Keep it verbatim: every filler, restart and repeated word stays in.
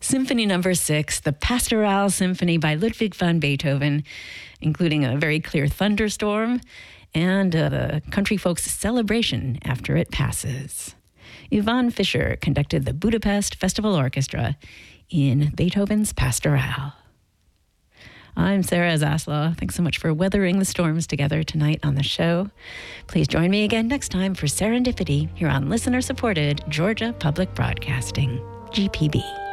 Symphony Number Six, the Pastoral Symphony by Ludwig van Beethoven, including a very clear thunderstorm and uh, the country folks' celebration after it passes. Yvonne Fischer conducted the Budapest Festival Orchestra in Beethoven's Pastoral. I'm Sarah Zaslow. Thanks so much for weathering the storms together tonight on the show. Please join me again next time for Serendipity here on listener-supported Georgia Public Broadcasting, G P B.